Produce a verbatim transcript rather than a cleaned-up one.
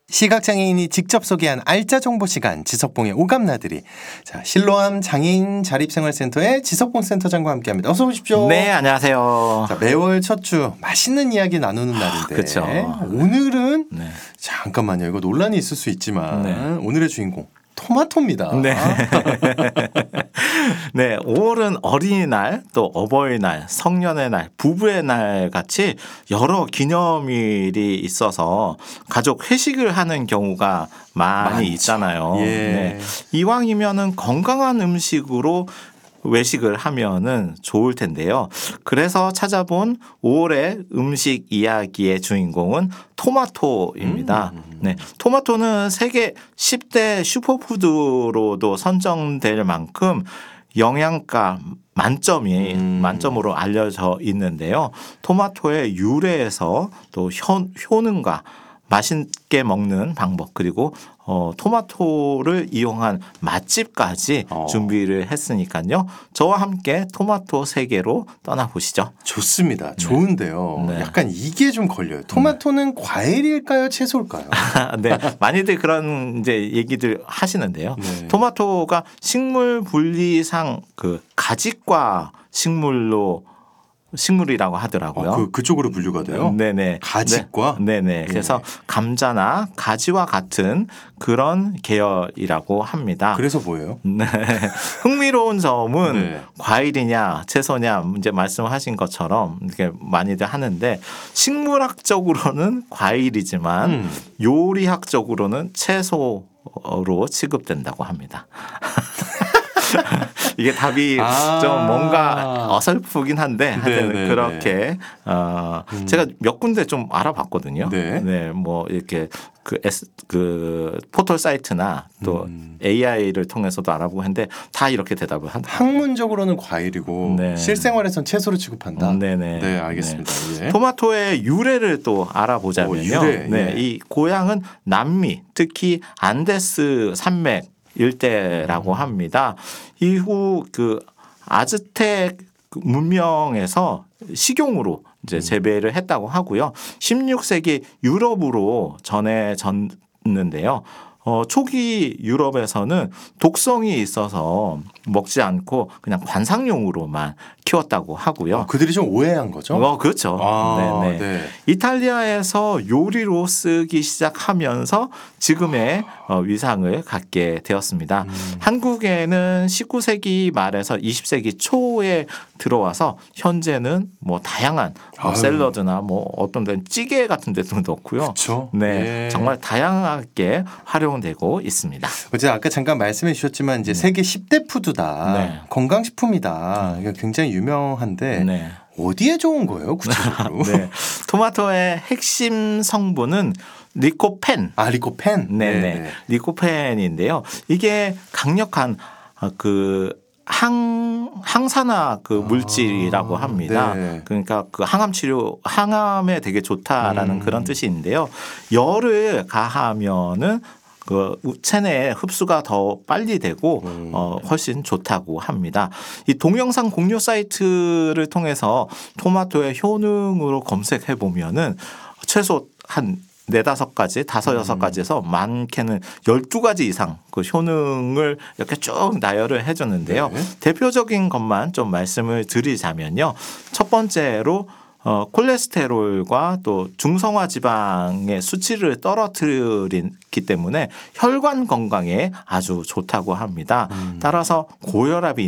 시각장애인이 직접 소개한 알짜 정보 시간 지석봉의 오감나들이. 자, 실로암 장애인 자립생활센터의 지석봉 센터장과 함께합니다. 어서 오십시오. 네, 안녕하세요. 자, 매월 첫 주 맛있는 이야기 나누는 날인데 그렇죠. 오늘은 네. 잠깐만요. 이거 논란이 있을 수 있지만 네. 오늘의 주인공 토마토입니다. 네. 네, 오월은 어린이날, 또 어버이날, 성년의 날, 부부의 날 같이 여러 기념일이 있어서 가족 회식을 하는 경우가 많이 많죠. 있잖아요. 예. 네. 이왕이면은 건강한 음식으로 외식을 하면은 좋을 텐데요. 그래서 찾아본 오월의 음식 이야기의 주인공은 토마토입니다. 음. 네, 토마토는 세계 십 대 슈퍼푸드로도 선정될 만큼 영양가 만점이 음. 만점으로 알려져 있는데요. 토마토의 유래에서 또 효, 효능과 맛있게 먹는 방법, 그리고 어, 토마토를 이용한 맛집까지 어. 준비를 했으니까요. 저와 함께 토마토 세계로 떠나보시죠. 좋습니다. 좋은데요. 네. 약간 이게 좀 걸려요. 토마토는 과일일까요? 채소일까요? 네, 많이들 그런 이제 얘기들 하시는데요. 네. 토마토가 식물 분리상 그 가지과 식물로 식물이라고 하더라고요. 어, 그, 그쪽으로 분류가 돼요? 네네. 가지과? 네, 네네. 예. 그래서 감자나 가지와 같은 그런 계열이라고 합니다. 그래서 뭐예요? 네. 흥미로운 점은 네. 과일이냐 채소냐 이제 말씀하신 것처럼 이렇게 많이들 하는데 식물학적으로는 과일이지만 음. 요리학적으로는 채소로 취급된다고 합니다. 이게 답이 아. 좀 뭔가 어설프긴 한데 하여튼 네네네. 그렇게 어 음. 제가 몇 군데 좀 알아봤거든요. 네. 네, 뭐 이렇게 그 S 그 포털 사이트나 또 음. 에이아이를 통해서도 알아보고 했는데 다 이렇게 대답을 한다. 학문적으로는 과일이고 네. 실생활에선 채소로 취급한다. 네네. 네, 알겠습니다. 네. 예. 토마토의 유래를 또 알아보자면요. 오, 유래. 네, 예. 이 고향은 남미, 특히 안데스 산맥 일대라고 음. 합니다. 이후 그 아즈텍 문명에서 식용으로 이제 재배를 했다고 하고요. 십육 세기 유럽으로 전해졌는데요. 어, 초기 유럽에서는 독성이 있어서 먹지 않고 그냥 관상용으로만 키웠다고 하고요. 어, 그들이 좀 오해한 거죠? 어, 그렇죠. 아, 네네. 네. 이탈리아에서 요리로 쓰기 시작하면서 지금의 어, 위상을 갖게 되었습니다. 음. 한국에는 십구 세기 말에서 이십 세기 초에 들어와서 현재는 뭐 다양한 뭐 아유. 샐러드나 뭐 어떤 데는 찌개 같은 데도 넣고요. 그렇죠. 네, 예. 정말 다양하게 활용되고 있습니다. 어제 아까 잠깐 말씀해 주셨지만 이제 세계 십 대 푸드다. 네. 건강식품이다. 이거 굉장히 유명한데 네. 어디에 좋은 거예요? 구체적으로? 네. 토마토의 핵심 성분은 리코펜. 아, 리코펜? 네네. 리코펜인데요. 이게 강력한 그 항, 항산화 그 물질이라고 아, 합니다. 네. 그러니까 그 항암 치료, 항암에 되게 좋다라는 음. 그런 뜻인데요. 열을 가하면은 그 체내에 흡수가 더 빨리 되고 음. 어, 훨씬 좋다고 합니다. 이 동영상 공유 사이트를 통해서 토마토의 효능으로 검색해 보면은 최소 한 네다섯 가지, 다섯 여섯 가지에서 많게는 열두 가지 이상 그 효능을 이렇게 쭉 나열을 해줬는데요. 네. 대표적인 것만 좀 말씀을 드리자면요. 첫 번째로 어, 콜레스테롤과 또 중성화 지방의 수치를 떨어뜨리기 때문에 혈관 건강에 아주 좋다고 합니다. 음. 따라서 고혈압이